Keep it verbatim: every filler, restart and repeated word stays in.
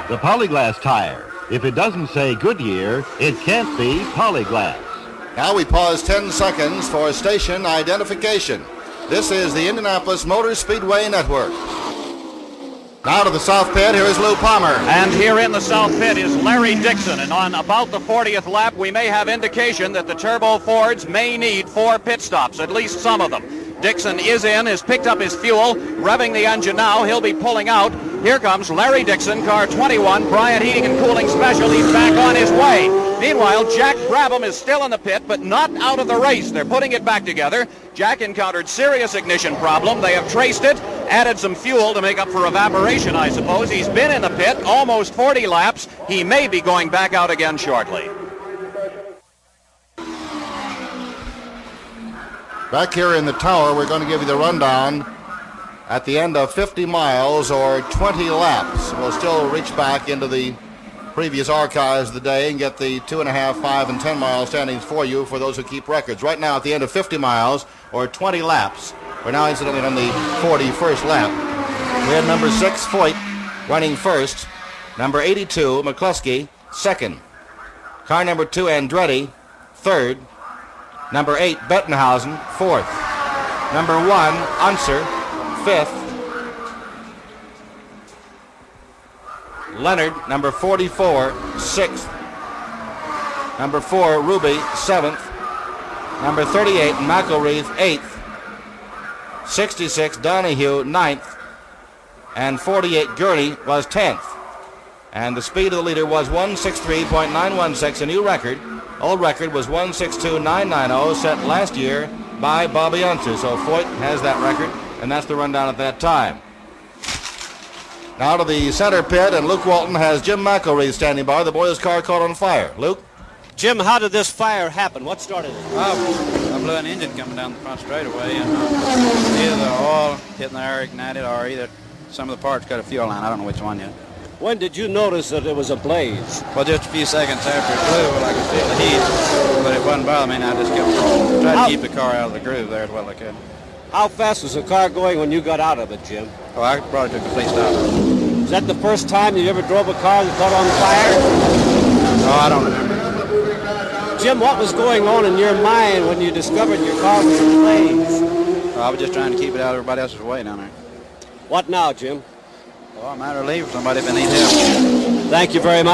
the Polyglass tire. If it doesn't say Goodyear, it can't be Polyglass. Now we pause ten seconds for station identification. This is the Indianapolis Motor Speedway Network. Now to the South Pit, here is Lou Palmer. And here in the South Pit is Larry Dixon. And on about the fortieth lap, we may have indication that the Turbo Fords may need four pit stops, at least some of them. Dixon is in, has picked up his fuel, revving the engine now. He'll be pulling out. Here comes Larry Dixon, car twenty-one, Bryant Heating and Cooling Special. He's back on his way. Meanwhile, Jack Brabham is still in the pit, but not out of the race. They're putting it back together. Jack encountered serious ignition problem. They have traced it, added some fuel to make up for evaporation, I suppose. He's been in the pit almost forty laps. He may be going back out again shortly. Back here in the tower, we're going to give you the rundown at the end of fifty miles or twenty laps. We'll still reach back into the previous archives of the day and get the two and a half, five, and ten mile standings for you for those who keep records. Right now, at the end of fifty miles or twenty laps, we're now incidentally on the forty-first lap. We had number six, Foyt, running first. Number eighty-two, McCluskey, second. Car number two, Andretti, third. Number eight, Bettenhausen, fourth. Number one, Unser, fifth. Leonard, number forty-four, sixth. Number four, Ruby, seventh. Number thirty-eight, McElreath, eighth. sixty-six, Donahue, ninth. And forty-eight, Gurney was tenth. And the speed of the leader was one sixty-three point nine one six, a new record. Old record was one sixty-two point nine nine zero, set last year by Bobby Unser. So Foyt has that record, and that's the rundown at that time. Now to the center pit, and Luke Walton has Jim McElreath standing by. The boy's car caught on fire. Luke? Jim, how did this fire happen? What started it? Oh, I blew an engine coming down the front straightaway, and uh, either the oil hitting the air ignited, or either some of the parts cut a fuel line. I don't know which one yet. When did you notice that it was a blaze? Well, just a few seconds after it blew, well, I could feel the heat, but it wasn't bothering me, and I just kept trying to keep the car out of the groove there as well as I could. How fast was the car going when you got out of it, Jim? Oh, I probably took a complete stop. Is that the first time you ever drove a car that caught on fire? Oh, I don't remember. Jim, what was going on in your mind when you discovered your car was ablaze? Oh, I was just trying to keep it out of everybody else's way down there. What now, Jim? Well, I might relieve somebody if they need help. Thank you very much.